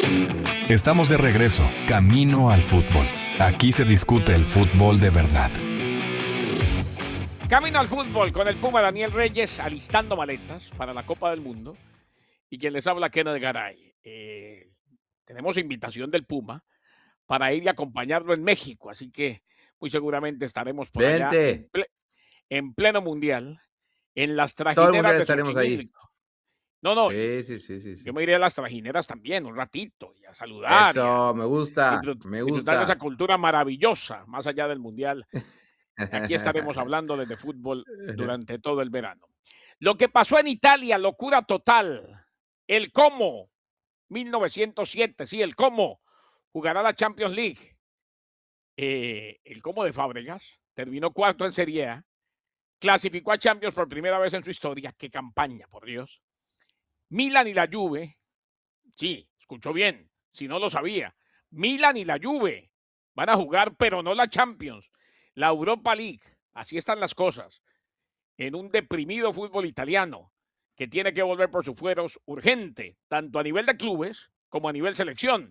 Estamos de regreso, camino al fútbol. Aquí se discute el fútbol de verdad. Camino al fútbol con el Puma Daniel Reyes, alistando maletas para la Copa del Mundo. Y quien les habla, Kenneth Garay. Tenemos invitación del Puma para ir y acompañarlo en México, así que muy seguramente estaremos por allá Vente. en pleno mundial, en las Todo el trajineras mundial de estaremos ahí. Xochimilco. No, Sí. yo me iré a las trajineras también un ratito y a saludar Eso, me gusta, me disfrutar de esa gusta. cultura maravillosa, más allá del mundial. Aquí estaremos hablando desde fútbol durante todo el verano. Lo que pasó en Italia, locura total. El Como, 1907, sí, el Como jugará la Champions League. El Como de Fábregas terminó cuarto en Serie A, clasificó a Champions por primera vez en su historia. ¡Qué campaña, por Dios! Milan y la Juve, sí, escuchó bien, si no lo sabía. Milan y la Juve van a jugar, pero no la Champions, la Europa League. Así están las cosas en un deprimido fútbol italiano que tiene que volver por sus fueros urgente, tanto a nivel de clubes como a nivel selección.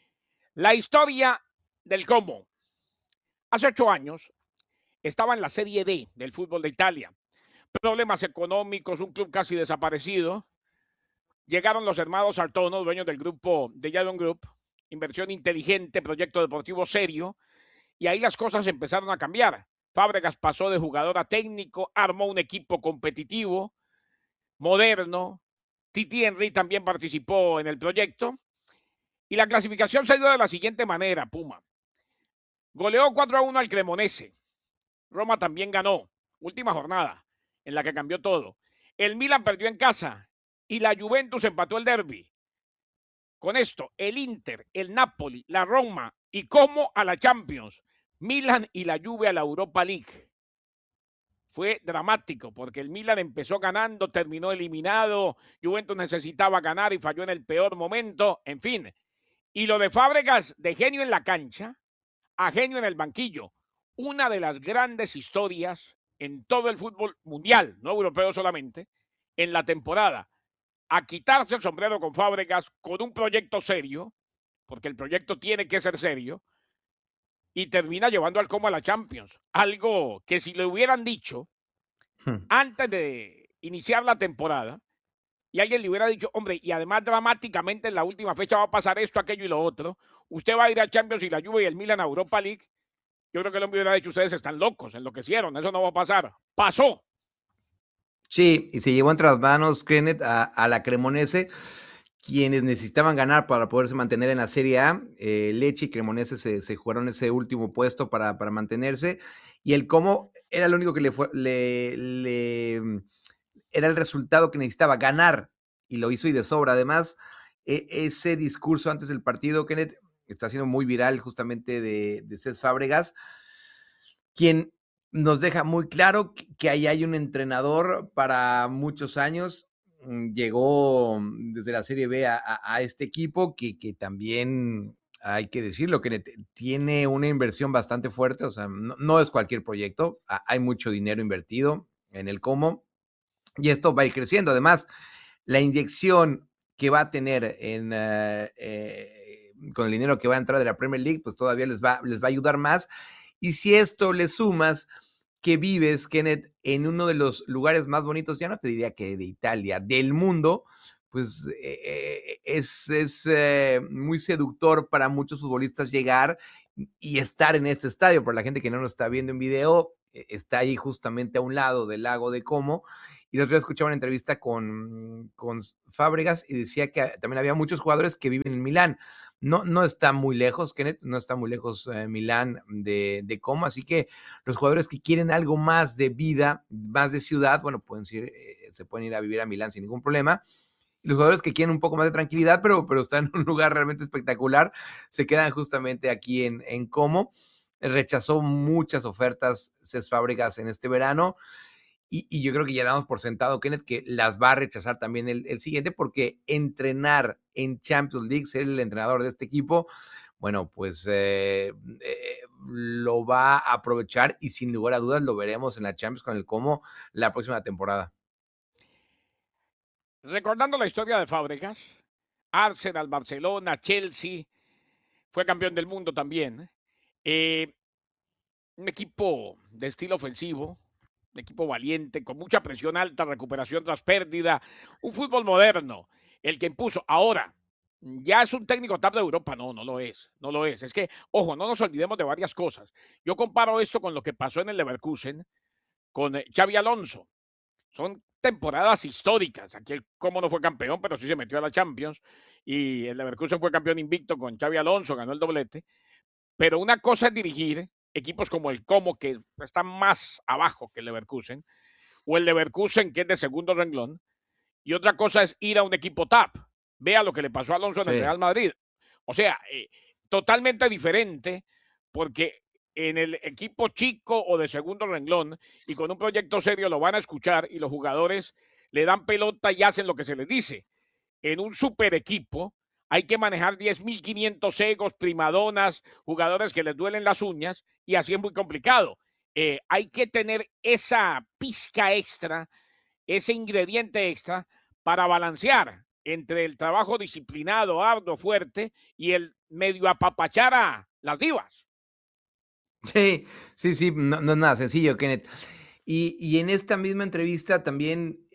La historia del Como. Hace 8 años estaba en la Serie D del fútbol de Italia. Problemas económicos, un club casi desaparecido. Llegaron los hermanos Artono, dueños del grupo de Jadon Group, inversión inteligente, proyecto deportivo serio, y ahí las cosas empezaron a cambiar. Fábregas pasó de jugador a técnico, armó un equipo competitivo, moderno. Titi Henry también participó en el proyecto. Y la clasificación se dio de la siguiente manera, Puma. Goleó 4-1 al Cremonese. Roma también ganó. Última jornada en la que cambió todo. El Milan perdió en casa y la Juventus empató el derbi. Con esto, el Inter, el Napoli, la Roma y como a la Champions. Milan y la Juve a la Europa League. Fue dramático porque el Milan empezó ganando, terminó eliminado, Juventus necesitaba ganar y falló en el peor momento, en fin. Y lo de Fábregas, de genio en la cancha a genio en el banquillo, una de las grandes historias en todo el fútbol mundial, no europeo solamente, en la temporada. A quitarse el sombrero con Fábregas con un proyecto serio, porque el proyecto tiene que ser serio, y termina llevando al Como a la Champions. Algo que si le hubieran dicho antes de iniciar la temporada y alguien le hubiera dicho, hombre, y además dramáticamente en la última fecha va a pasar esto, aquello y lo otro, usted va a ir a Champions y la Juve y el Milan a Europa League, yo creo que el hombre hubiera dicho, ustedes están locos, enloquecieron, eso no va a pasar. Pasó. Sí, y se llevó entre las manos Kenneth a la Cremonese, quienes necesitaban ganar para poderse mantener en la Serie A. Lecce y Cremonese se jugaron ese último puesto para mantenerse. Y el Como era lo único que era el resultado que necesitaba, ganar. Y lo hizo y de sobra. Además, ese discurso antes del partido, Kenneth, está siendo muy viral justamente de Cés Fábregas, quien nos deja muy claro que ahí hay un entrenador para muchos años. Llegó desde la Serie B a este equipo que también hay que decirlo, que tiene una inversión bastante fuerte, o sea, no es cualquier proyecto, hay mucho dinero invertido en el Como y esto va a ir creciendo. Además, la inyección que va a tener con el dinero que va a entrar de la Premier League, pues todavía les va a ayudar más. Y si esto le sumas que vives, Kenneth, en uno de los lugares más bonitos, ya no te diría que de Italia, del mundo, pues es muy seductor para muchos futbolistas llegar y estar en este estadio. Para la gente que no lo está viendo en video, está ahí justamente a un lado del lago de Como. Y el otro día escuchaba una entrevista con Fábregas y decía que también había muchos jugadores que viven en Milán. No está muy lejos, Kenneth, no está muy lejos Milán de Como, así que los jugadores que quieren algo más de vida, más de ciudad, bueno, se pueden ir a vivir a Milán sin ningún problema. Y los jugadores que quieren un poco más de tranquilidad, pero están en un lugar realmente espectacular, se quedan justamente aquí en Como. Rechazó muchas ofertas Cés Fábregas en este verano. Y yo creo que ya damos por sentado, Kenneth, que las va a rechazar también el siguiente, porque entrenar en Champions League, ser el entrenador de este equipo, bueno, pues lo va a aprovechar y sin lugar a dudas lo veremos en la Champions con el Como la próxima temporada. Recordando la historia de Fábregas, Arsenal, Barcelona, Chelsea, fue campeón del mundo también. Un equipo de estilo ofensivo, un equipo valiente, con mucha presión alta, recuperación tras pérdida, un fútbol moderno, el que impuso. Ahora, ¿ya es un técnico top de Europa? No, no lo es, no lo es. Es que, ojo, no nos olvidemos de varias cosas. Yo comparo esto con lo que pasó en el Leverkusen con Xavi Alonso. Son temporadas históricas. Aquí el Como no fue campeón, pero sí se metió a la Champions. Y el Leverkusen fue campeón invicto con Xavi Alonso, ganó el doblete. Pero una cosa es dirigir equipos como el Como, que están más abajo que el Leverkusen, o el Leverkusen, que es de segundo renglón, y otra cosa es ir a un equipo top. Vea lo que le pasó a Alonso en el Real Madrid. O sea, totalmente diferente, porque en el equipo chico o de segundo renglón y con un proyecto serio lo van a escuchar y los jugadores le dan pelota y hacen lo que se les dice. En un super equipo hay que manejar 10.500 egos, primadonas, jugadores que les duelen las uñas y así es muy complicado. Hay que tener esa pizca extra, ese ingrediente extra para balancear entre el trabajo disciplinado, arduo, fuerte y el medio apapachar a las divas. Sí, sí, sí, no, no es nada sencillo, Kenneth. Y en esta misma entrevista también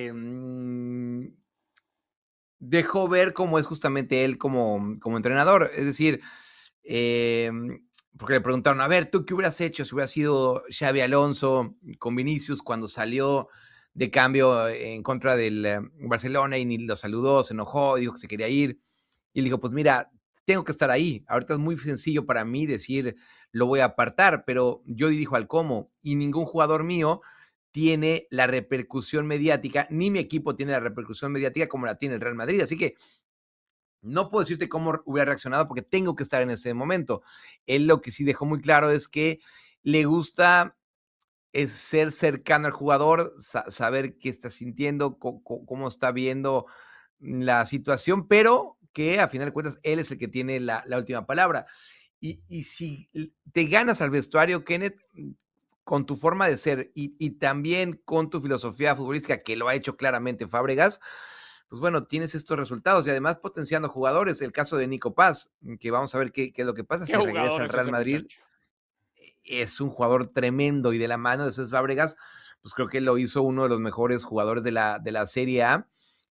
dejó ver cómo es justamente él como entrenador. Es decir, porque le preguntaron, a ver, ¿tú qué hubieras hecho si hubiera sido Xavi Alonso con Vinicius cuando salió de cambio en contra del Barcelona y ni lo saludó, se enojó, dijo que se quería ir? Y él dijo, pues mira, tengo que estar ahí. Ahorita es muy sencillo para mí decir, lo voy a apartar, pero yo dirijo al Como y ningún jugador mío tiene la repercusión mediática, ni mi equipo tiene la repercusión mediática como la tiene el Real Madrid. Así que no puedo decirte cómo hubiera reaccionado porque tengo que estar en ese momento. Él lo que sí dejó muy claro es que le gusta ser cercano al jugador, saber qué está sintiendo, cómo está viendo la situación, pero que a final de cuentas él es el que tiene la última palabra. Y si te ganas al vestuario, Kenneth, con tu forma de ser y también con tu filosofía futbolística, que lo ha hecho claramente Fábregas, pues bueno, tienes estos resultados y además potenciando jugadores. El caso de Nico Paz, que vamos a ver qué es lo que pasa ¿Qué si regresa jugador al es Real ese Madrid. muchacho? Es un jugador tremendo y de la mano de Cés Fábregas, pues creo que lo hizo uno de los mejores jugadores de la Serie A.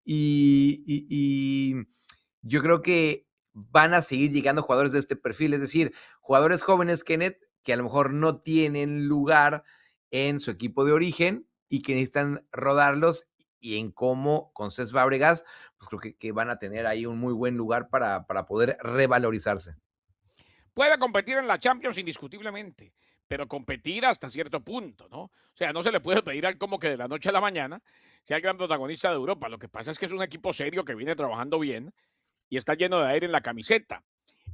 Y yo creo que van a seguir llegando jugadores de este perfil, es decir, jugadores jóvenes, Kenneth, que a lo mejor no tienen lugar en su equipo de origen y que necesitan rodarlos y en cómo con Cés Fábregas, pues creo que van a tener ahí un muy buen lugar para poder revalorizarse. Puede competir en la Champions indiscutiblemente, pero competir hasta cierto punto, ¿no? O sea, no se le puede pedir al Como que de la noche a la mañana sea el gran protagonista de Europa. Lo que pasa es que es un equipo serio que viene trabajando bien y está lleno de aire en la camiseta.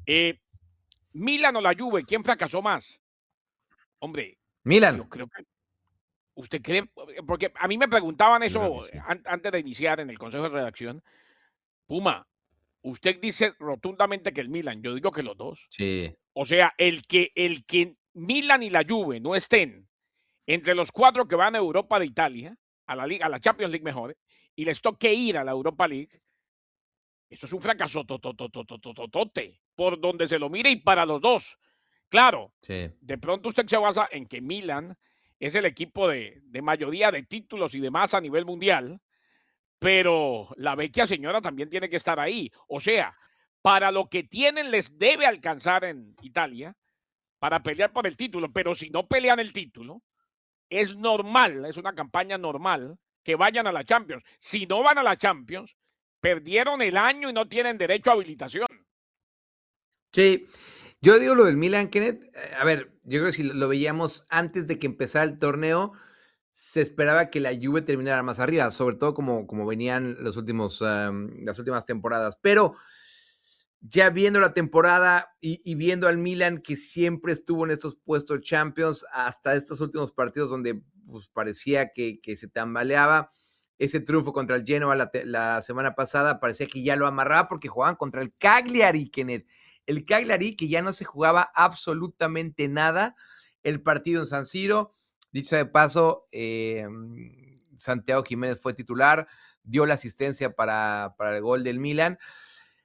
Milan o la Juve, ¿quién fracasó más? Hombre, yo Milan. creo que usted cree, porque a mí me preguntaban Yo creo que eso sí. antes de iniciar en el Consejo de Redacción. Puma, usted dice rotundamente que el Milan, yo digo que los dos. Sí. O sea, el que Milan y la Juve no estén entre los 4 que van a Europa de Italia, a la Liga, a la Champions League mejor, y les toque ir a la Europa League, eso es un fracaso totototototote, por donde se lo mire y para los dos. Claro, Sí. de pronto usted se basa en que Milan es el equipo de mayoría de títulos y demás a nivel mundial, pero la vecchia señora también tiene que estar ahí. O sea, para lo que tienen les debe alcanzar en Italia para pelear por el título, pero si no pelean el título, es normal, es una campaña normal que vayan a la Champions. Si no van a la Champions, perdieron el año y no tienen derecho a habilitación. Sí, yo digo lo del Milan, Kenneth. A ver, yo creo que si lo veíamos antes de que empezara el torneo, se esperaba que la Juve terminara más arriba, sobre todo como venían los últimos, las últimas temporadas. Pero ya viendo la temporada y viendo al Milan que siempre estuvo en estos puestos Champions hasta estos últimos partidos donde pues, parecía que se tambaleaba, ese triunfo contra el Genoa la semana pasada parecía que ya lo amarraba porque jugaban contra el Cagliari, Kenneth. El Cagliari que ya no se jugaba absolutamente nada el partido en San Siro. Dicho de paso, Santiago Jiménez fue titular, dio la asistencia para el gol del Milan.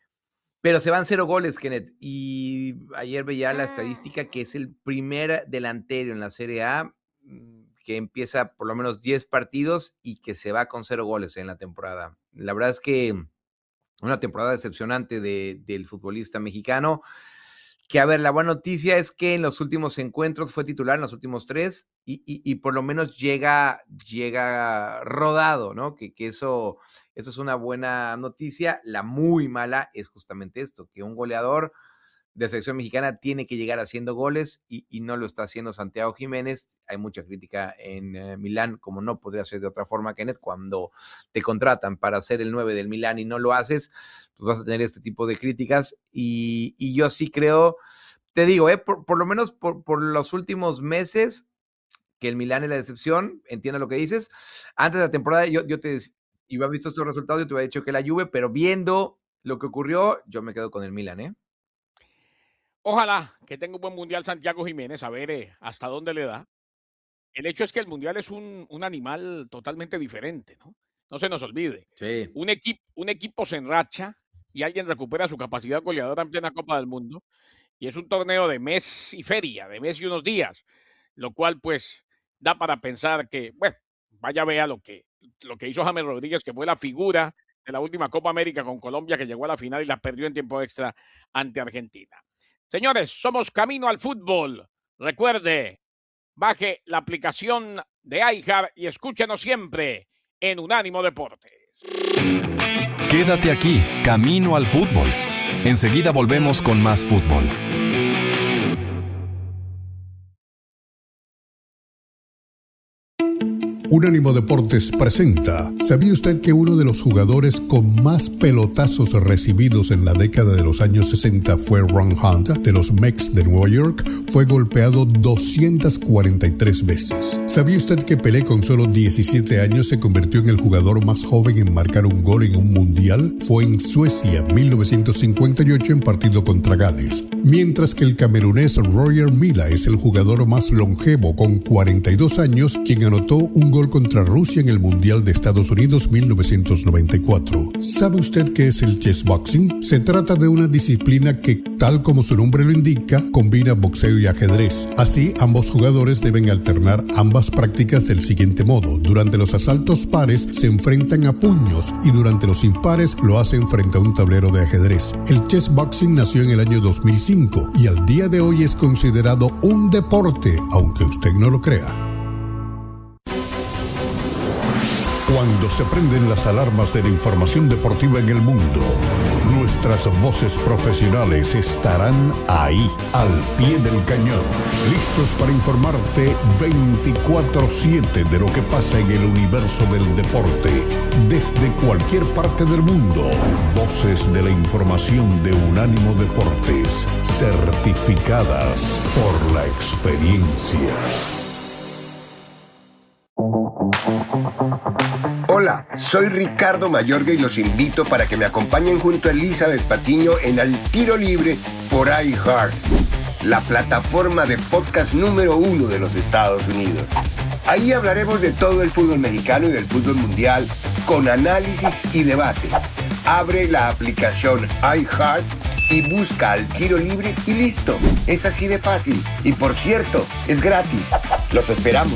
Pero se van 0 goles, Kenneth. Y ayer veía la estadística que es el primer delantero en la Serie A que empieza por lo menos 10 partidos y que se va con 0 goles en la temporada. La verdad es que una temporada decepcionante del futbolista mexicano. Que, a ver, la buena noticia es que en los últimos encuentros fue titular en los últimos 3 y por lo menos llega rodado, ¿no? Que eso es una buena noticia. La muy mala es justamente esto, que un goleador de selección mexicana tiene que llegar haciendo goles y no lo está haciendo Santiago Jiménez. Hay mucha crítica en Milán, como no podría ser de otra forma, Kenneth, cuando te contratan para ser el 9 del Milán y no lo haces, pues vas a tener este tipo de críticas y yo sí creo, te digo, por lo menos por los últimos meses, que el Milán es la decepción, entiendo lo que dices. Antes de la temporada yo te iba a visto estos resultados, yo te hubiera dicho que la Juve, pero viendo lo que ocurrió, yo me quedo con el Milán, ¿eh? Ojalá que tenga un buen mundial Santiago Jiménez, a ver hasta dónde le da. El hecho es que el mundial es un animal totalmente diferente, ¿no? No se nos olvide. Sí. Un equipo se enracha y alguien recupera su capacidad goleadora en plena Copa del Mundo y es un torneo de mes y feria, de mes y unos días, lo cual pues da para pensar que, bueno, vaya vea lo que hizo James Rodríguez, que fue la figura de la última Copa América con Colombia, que llegó a la final y la perdió en tiempo extra ante Argentina. Señores, somos Camino al Fútbol. Recuerde, baje la aplicación de iHeart y escúchenos siempre en Unánimo Deportes. Quédate aquí, Camino al Fútbol. Enseguida volvemos con más fútbol. Unánimo Deportes presenta. ¿Sabía usted que uno de los jugadores con más pelotazos recibidos en la década de los años 60 fue Ron Hunt, de los Mets de Nueva York? Fue golpeado 243 veces. ¿Sabía usted que Pelé, con solo 17 años, se convirtió en el jugador más joven en marcar un gol en un mundial? Fue en Suecia, 1958, en partido contra Gales. Mientras que el camerunés Roger Milla es el jugador más longevo, con 42 años, quien anotó un gol contra Rusia en el Mundial de Estados Unidos 1994. ¿Sabe usted qué es el chessboxing? Se trata de una disciplina que, tal como su nombre lo indica, combina boxeo y ajedrez. Así, ambos jugadores deben alternar ambas prácticas del siguiente modo. Durante los asaltos pares se enfrentan a puños y durante los impares lo hacen frente a un tablero de ajedrez. El chessboxing nació en el año 2005 y al día de hoy es considerado un deporte, aunque usted no lo crea. Cuando se prenden las alarmas de la información deportiva en el mundo, nuestras voces profesionales estarán ahí, al pie del cañón, listos para informarte 24/7 de lo que pasa en el universo del deporte, desde cualquier parte del mundo. Voces de la información de Unánimo Deportes, certificadas por la experiencia. Hola, soy Ricardo Mayorga y los invito para que me acompañen junto a Elizabeth Patiño en Al Tiro Libre por iHeart, la plataforma de podcast número 1 de los Estados Unidos. Ahí hablaremos de todo el fútbol mexicano y del fútbol mundial con análisis y debate. Abre la aplicación iHeart y busca Al Tiro Libre y listo. Es así de fácil. Y por cierto, es gratis. Los esperamos.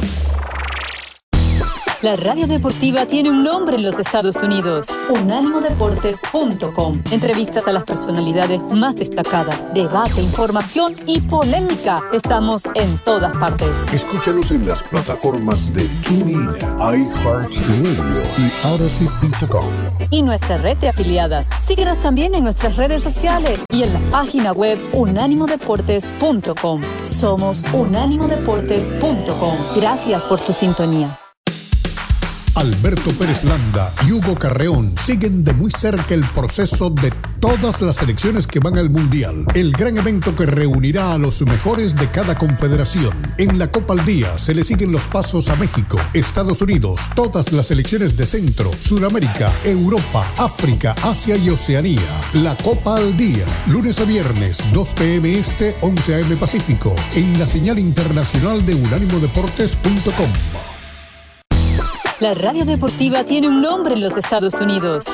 La radio deportiva tiene un nombre en los Estados Unidos: unánimodeportes.com. Entrevistas a las personalidades más destacadas, debate, información y polémica. Estamos en todas partes. Escúchanos en las plataformas de TuneIn, iHeartRadio y Odyssey.com. Y nuestra red de afiliadas. Síguenos también en nuestras redes sociales y en la página web unánimodeportes.com. Somos unánimodeportes.com. Gracias por tu sintonía. Alberto Pérez Landa y Hugo Carreón siguen de muy cerca el proceso de todas las selecciones que van al Mundial, el gran evento que reunirá a los mejores de cada confederación. En la Copa al Día se le siguen los pasos a México, Estados Unidos, todas las selecciones de Centro, Sudamérica, Europa, África, Asia y Oceanía. La Copa al Día, lunes a viernes, 2 p.m. Este, 11 a.m. Pacífico, en la señal internacional de unánimodeportes.com. La radio deportiva tiene un nombre en los Estados Unidos: